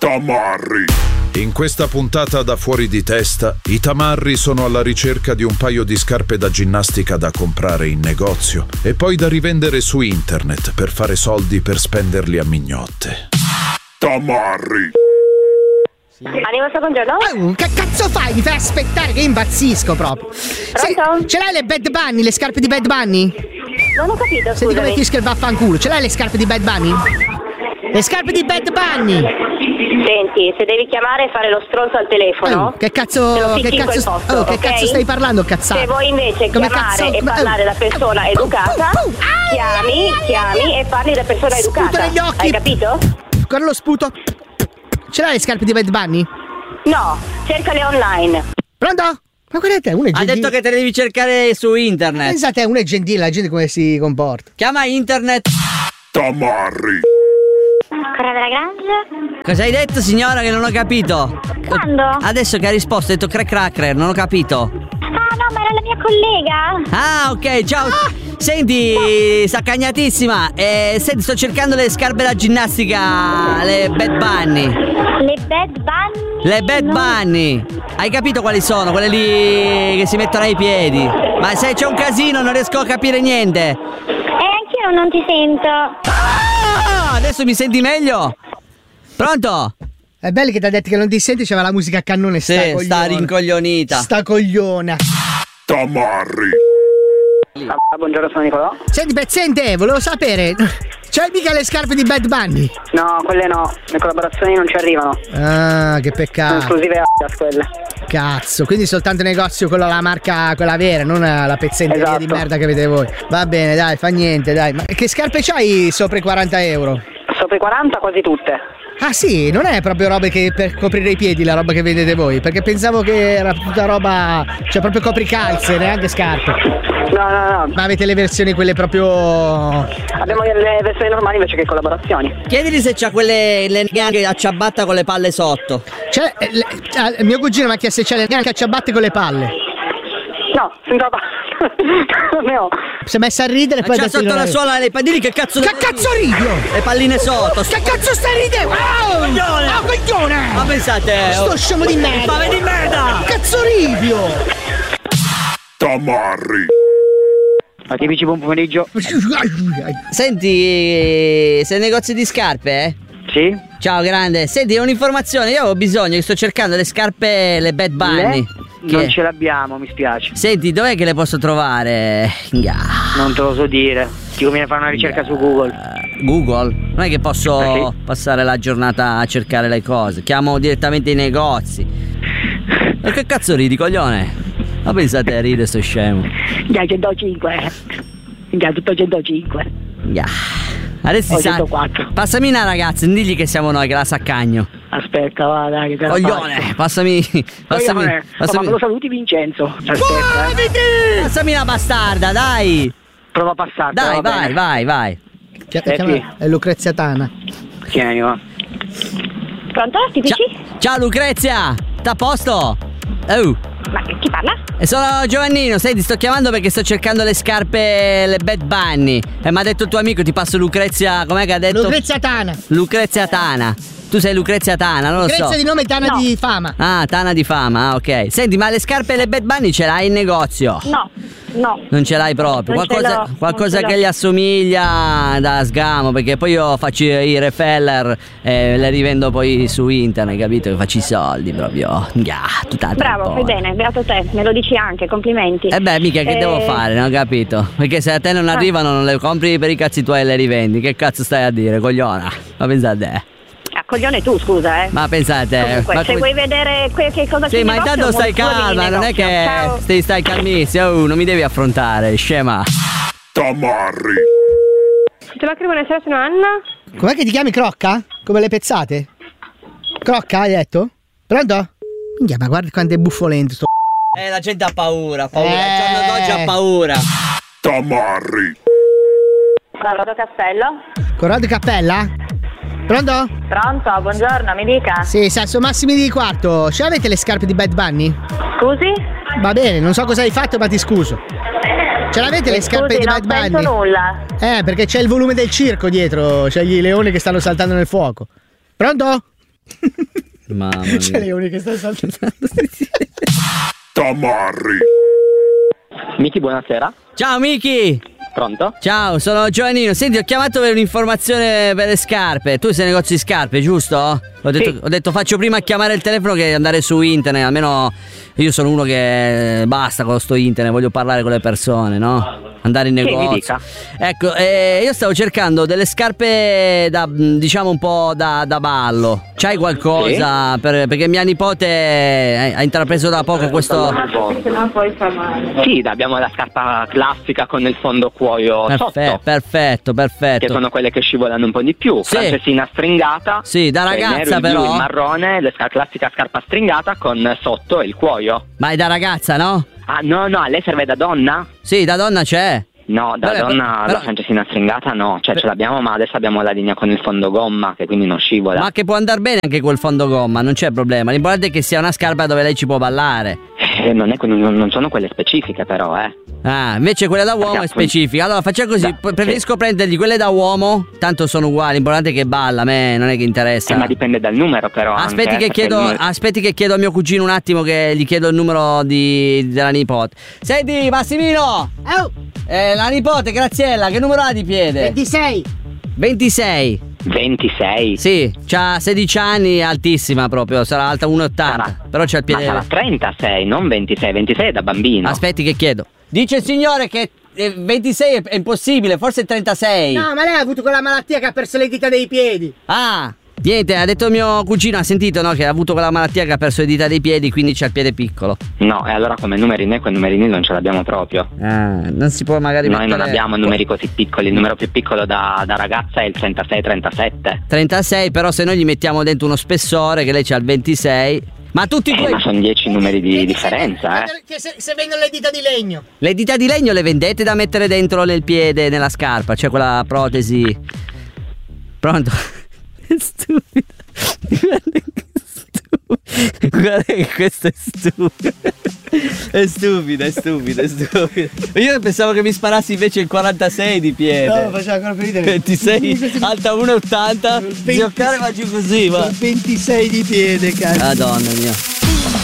Tamarri. In questa puntata da Fuori di Testa, i tamarri sono alla ricerca di un paio di scarpe da ginnastica da comprare in negozio e poi da rivendere su internet per fare soldi per spenderli a mignotte. Tamarri. Animosa, buongiorno. Che cazzo fai? Mi fai aspettare che impazzisco proprio. Pronto? Ce l'hai le Bad Bunny, le scarpe di Bad Bunny? Non ho capito, Senti come scusami. ti scrive vaffanculo. Ce l'hai le scarpe di Bad Bunny? Le scarpe di Bad Bunny. Senti, se devi chiamare e fare lo stronzo al telefono, Che cazzo? te lo Che picchi in cazzo? quel posto, Che ok? cazzo stai parlando, cazzato? Se vuoi invece Come chiamare cazzo- e parlare da persona educata, chiami e parli da persona Sputo educata. negli occhi. Hai capito? Guarda lo sputo. Ce l'hai le scarpe di Bad Bunny? No, cercale online. Pronto? Ma guardate, uno è Ha gentile. detto che te le devi cercare su internet. Pensate, uno è gentile, la gente come si comporta. Chiama internet. Tamarri. Ancora della Grange? Cosa hai detto, signora, che non ho capito? Quando? Adesso che ha risposto, ha detto crack cracker, non ho capito. Ah no, ma era la mia collega. Ah, ok, ciao. Senti, sta cagnatissima. Senti, sto cercando le scarpe da ginnastica, le Bad Bunny. Le Bad Bunny? Le Bad Bunny. Hai capito quali sono? Quelle lì che si mettono ai piedi. Ma se c'è un casino non riesco a capire niente. Anch'io non ti sento. Ah, adesso mi senti meglio? Pronto? È bello che ti ha detto che non ti senti, c'aveva la musica a cannone. Sì, sta rincoglionita. Sta cogliona. Tamarri. Buongiorno, sono Nicolò. Senti, pezzente, volevo sapere, c'hai mica le scarpe di Bad Bunny? No, quelle no, le collaborazioni non ci arrivano. Ah, che Sono peccato. esclusive Adidas quelle. Cazzo, quindi soltanto negozio quello la marca, quella vera, non la pezzenteria Esatto. di merda che avete voi. Va bene, dai, fa niente, dai. Ma che scarpe c'hai sopra i 40 euro? Sopra i 40 quasi tutte. Ah sì, non è proprio roba che per coprire i piedi la roba che vendete voi, perché pensavo che era tutta roba, cioè proprio copricalze, neanche scarpe. No. Ma avete le versioni quelle proprio... Abbiamo le versioni normali invece che collaborazioni. Chiedili se c'ha quelle le neanche a ciabatta con le palle sotto. Cioè, mio cugino mi ha chiesto se c'è le neanche a ciabatte con le palle. No, senza non ne ho. Si è messa a ridere e poi C'ha ha detto sotto di la non suola le palline, che cazzo Che cazzo ridi? Le palline sotto. Che cazzo stai ridendo? Coglione! Ah, coglione! Ma pensate, Sto scemo di merda! Ma di merda! Che cazzo ridi? Tamarri. Amici, buon pomeriggio. Senti, sei negozio di scarpe, eh? Sì? Ciao grande, senti un'informazione, io avevo bisogno, che sto cercando le scarpe, le Bad Bunny. Non ce l'abbiamo, mi spiace. Senti, dov'è che le posso trovare? Non te lo so dire. Ti conviene fare una ricerca su Google. Google? Non è che posso Perché? passare la giornata a cercare le cose, chiamo direttamente i negozi. Ma che cazzo ridi, coglione? Ma pensate a ridere, sto scemo. Già 105. Già tutto 105. Adesso Ho sa. 104. Passami una ragazza, non digli che siamo noi, che la saccagno. Aspetta, va, dai, che te la Coglione, passo. passami. Coglione. Ma me lo saluti Vincenzo. Aspetta, Passami la bastarda, dai. Prova a passare. Dai, vai. È Lucrezia Tana. Tieni, va. Pronto? Ti dici? Ciao Lucrezia, t'à a posto? Oh. Ma chi parla? E sono Giovannino, senti, sto chiamando perché sto cercando le scarpe, le Bad Bunny. E mi ha detto il tuo amico, ti passo Lucrezia, com'è che ha detto? Lucrezia Tana. Lucrezia Tana. Tu sei Lucrezia Tana, non lo so. Lucrezia di nome, Tana No. di fama. Ah, Tana di fama, ah, ok. Senti, ma le scarpe e le Bad Bunny ce l'hai in negozio? No. Non ce l'hai proprio. Non ce l'ho, Qualcosa non ce che l'ho. gli assomiglia da sgamo, perché poi io faccio i reseller e le rivendo poi su internet, capito? Che faccio i soldi proprio. Tutta Bravo, fai bene, beato te, me lo dici anche, complimenti. E beh, mica che devo fare, non ho capito. Perché se a te non arrivano, non le compri per i cazzi tuoi e le rivendi. Che cazzo stai a dire, cogliona? Ma pensate. Ah, coglione tu, scusa, Ma pensate. Comunque, ma se vuoi vedere che cosa c'è Sì, in ma negozio, intanto stai fuori di calma, non è negozio. che Ciao. stai calmissimo. Oh, non mi devi affrontare, scema. Tamarri. Macri, buonasera, sono Anna. Com'è che ti chiami, Crocca? Come le pezzate? Crocca, hai detto? Pronto? Minchia, ma guarda quanto è buffolento sto. La gente ha paura. Il giorno d'oggi ha paura. Tamarri. Corrado Castello. Corrado Cappella? Pronto? Pronto, buongiorno, mi dica. Sì, Sasso Massimi di quarto. Ce l'avete le scarpe di Bad Bunny? Scusi? Va bene, non so cosa hai fatto, ma ti scuso. Ce l'avete le scarpe di Bad non Bunny? sento nulla. Perché c'è il volume del circo dietro, c'è gli leoni che stanno saltando nel fuoco. Pronto? Mamma mia. C'è Leoni che sta saltando. Tamarri. Miki, buonasera. Ciao Miki. Pronto? Ciao, sono Giovannino. Senti, ho chiamato per un'informazione per le scarpe. Tu sei negozio di scarpe, giusto? Ho detto faccio prima a chiamare il telefono che andare su internet. Almeno io sono uno che basta con sto internet, voglio parlare con le persone, no? Andare in negozio. mi dica. Ecco, io stavo cercando delle scarpe da, diciamo, un po' da ballo. C'hai qualcosa? Perché mia nipote ha intrapreso da poco questo. Sì, abbiamo la scarpa classica con il fondo cuoio sotto. Perfetto. Che sono quelle che scivolano un po' di più. Sì. Francesina stringata. Sì, da cioè ragazza nero, il però. blu, il marrone, la classica scarpa stringata con sotto il cuoio. Ma è da ragazza, no? Ah, no, a lei serve da donna? Sì, da donna c'è. No, da Vabbè, donna però- la francesina stringata no, cioè ce l'abbiamo, ma adesso abbiamo la linea con il fondo gomma che quindi non scivola. Ma che può andare bene anche col fondo gomma, non c'è problema. L'importante è che sia una scarpa dove lei ci può ballare. Non sono quelle specifiche però, Ah, invece quella da uomo è Perché specifica. Allora facciamo così, preferisco prendergli quelle da uomo, tanto sono uguali, l'importante è che balla, a me non è che interessa. Ma dipende dal numero però. Aspetti anche, che chiedo, perché aspetti che chiedo a mio cugino un attimo, che gli chiedo il numero della nipote. Senti Massimino, la nipote Graziella, che numero ha di piede? 26. 26. 26. Sì, c'ha 16 anni, è altissima proprio, sarà alta 1,80. Però c'ha il Ma piede. sarà 36, non 26. 26 è da bambino. Aspetti che chiedo. Dice il signore che 26 è impossibile, forse è 36. No, ma lei ha avuto quella malattia che ha perso le dita dei piedi. Ah, niente, ha detto mio cugino, ha sentito, no, che ha avuto quella malattia che ha perso le dita dei piedi, quindi c'ha il piede piccolo. No, e allora come numeri né quei numerini non ce l'abbiamo proprio. Ah, non si può magari Noi mettere. non abbiamo numeri così piccoli, il numero più piccolo da ragazza è il 36-37. 36, però se noi gli mettiamo dentro uno spessore, che lei c'ha il 26. Ma tutti e due. Ma sono 10 numeri di differenza, Che se vengono le dita di legno. Le dita di legno le vendete da mettere dentro nel piede, nella scarpa, cioè quella protesi. Pronto? È stupido. Guarda che questo è stupido. È stupido. Io pensavo che mi sparassi invece il 46 di piede. No, faceva ancora più ridere. 26, alta 1,80. Gioccare faccio così, va. 26 di piede, cazzo. Madonna mia.